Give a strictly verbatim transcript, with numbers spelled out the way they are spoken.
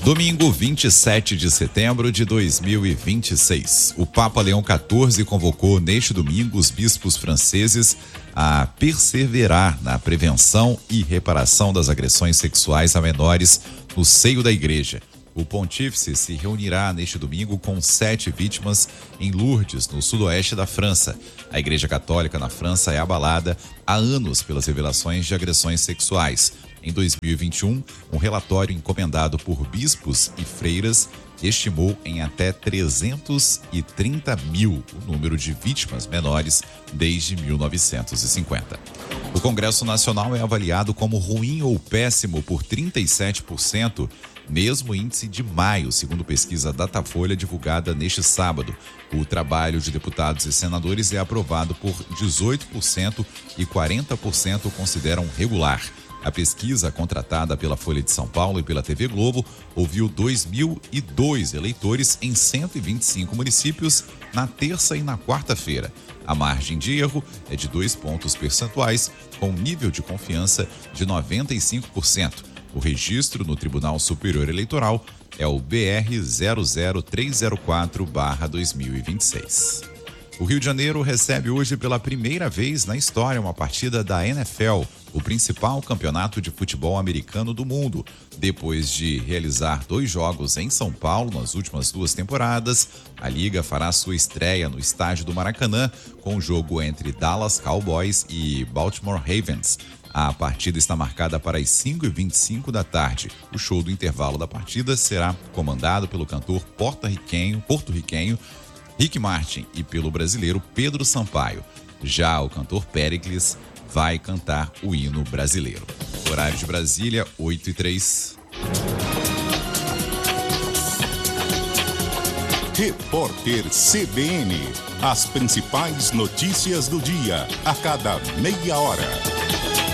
Domingo, vinte e sete de setembro de dois mil e vinte e seis. O Papa Leão quatorze convocou neste domingo os bispos franceses a perseverar na prevenção e reparação das agressões sexuais a menores no seio da igreja. O pontífice se reunirá neste domingo com sete vítimas em Lourdes, no sudoeste da França. A Igreja Católica na França é abalada há anos pelas revelações de agressões sexuais. Em dois mil e vinte e um, um relatório encomendado por bispos e freiras estimou em até trezentos e trinta mil o número de vítimas menores desde mil novecentos e cinquenta. O Congresso Nacional é avaliado como ruim ou péssimo por trinta e sete por cento, mesmo índice de maio, segundo pesquisa Datafolha divulgada neste sábado. O trabalho de deputados e senadores é aprovado por dezoito por cento e quarenta por cento consideram regular. A pesquisa, contratada pela Folha de São Paulo e pela T V Globo, ouviu dois mil e dois eleitores em cento e vinte e cinco municípios na terça e na quarta-feira. A margem de erro é de dois pontos percentuais, com nível de confiança de noventa e cinco por cento. O registro no Tribunal Superior Eleitoral é o B R zero zero três zero quatro barra dois mil e vinte e seis. O Rio de Janeiro recebe hoje pela primeira vez na história uma partida da N F L, o principal campeonato de futebol americano do mundo. Depois de realizar dois jogos em São Paulo nas últimas duas temporadas, a Liga fará sua estreia no estádio do Maracanã com o jogo entre Dallas Cowboys e Baltimore Ravens. A partida está marcada para as cinco e vinte e cinco da tarde. O show do intervalo da partida será comandado pelo cantor porto-riquenho, porto-riquenho Rick Martin e pelo brasileiro Pedro Sampaio. Já o cantor Péricles vai cantar o hino brasileiro. Horário de Brasília, oito e três. Repórter C B N. As principais notícias do dia, a cada meia hora.